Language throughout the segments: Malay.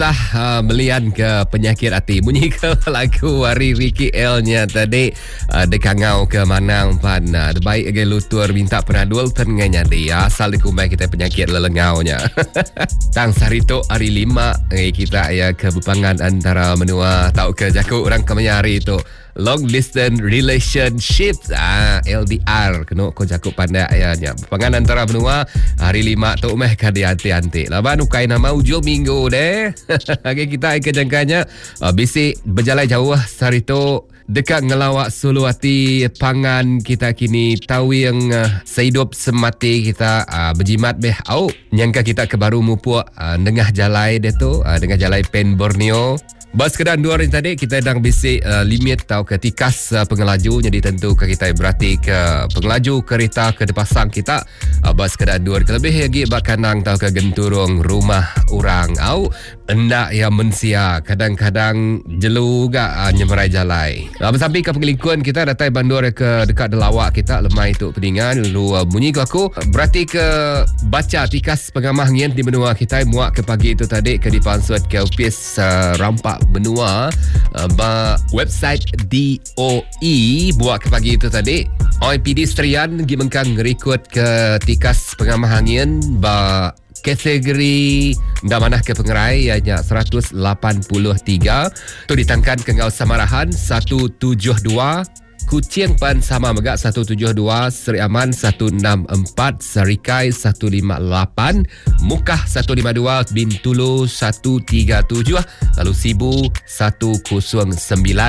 Melian ke penyakit hati. Bunyi ke lagu Wari Ricky L-nya tadi. Dekangau ke manang pan. Terbaik lagi lutur minta penadul tengahnya dia. Asal dikumbai kita penyakit lelengaunya. Tang sarito hari 5 kita ya ke bupangan antara menua tau ke jakuk orang kemenyari itu. Long distance relationship LDR kena ko jakuk pandai ayahnya. Bupangan antara benua hari 5 tu meh kadi hati-hati. Laban ukai nama ujung minggu deh. Okay, kita ke jangkanya bisik berjalan jauh sarito dekat ngelawak Suluwati pangan kita kini tahu yang sehidup semati kita berjimat beh au nyangka kita ke baru mupuk dengah jalai dia tu dengah jalai Pen Borneo. Bas kedan dua hari tadi kita sedang bisik limit atau ketikas pengelaju. Jadi tentu kita berarti ke pengelaju kereta ke depasang kita bas kedan dua hari lebih lagi bakanang atau ke genturung rumah orang au hendak yang mensia kadang-kadang jelu juga nyemerai jalai. Sampai ke pengelikuan kita datang bandur ke dekat delawak kita lemai itu peningan lu bunyi ke aku berarti ke baca tikas pengamah ngien di benua kita muak ke pagi itu tadi ke dipansut ke ofis rampak benua website DOE buat ke pagi itu tadi OIPD Serian gi mengkang record ke tikas pengamah angin kategori dah manah ke pengerai ianya 183 tu ditangkan ke ngau samarahan 172 Kuching Pan sama megak 172, Seri Aman 164, Sarikai 158, Mukah 152, Bintulu 137, lalu Sibu 109, 4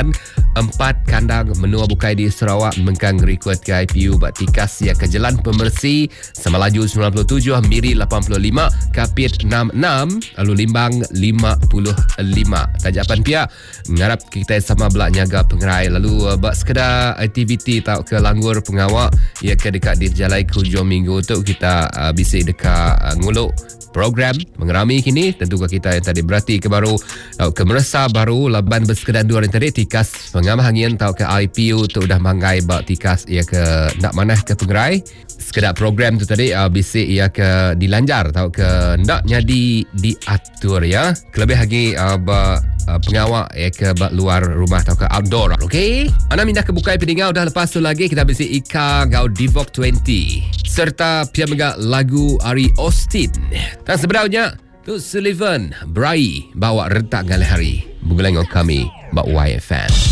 kandang menua bukai di Sarawak mengkang record ke IPU Batikas ya ke Jalan Pemersih Semelaju 97, Miri 85, Kapit 66, lalu Limbang 55. Tajapan pihak ngarap kita sama belak nyaga pengerai lalu bak sekedar aktiviti tau ke langgur pengawak ia ke dekat di jalai ke hujung minggu tu kita bisik dekat nguluk program mengerami kini tentu kita yang tadi berarti ke baru tau ke merasa baru laban bersekedan dua hari tadi tikas pengamah angin tau ke IPU tu dah manggai bak tikas ia ke nak manah ke pengerai sekedar program tu tadi bisik ia ke dilanjar tau ke naknya diatur ya kelebih lagi pengawak ya ke luar rumah atau ke outdoor. Okey. Ana mindah ke bukai peningau dah lepas tu lagi kita bisik Ika Gau Divok 20 serta pia mega lagu Ari Austin. Dan sebenarnya tu Sullivan Brai bawa rentak galih hari. Bugelengok kami Bak YFM.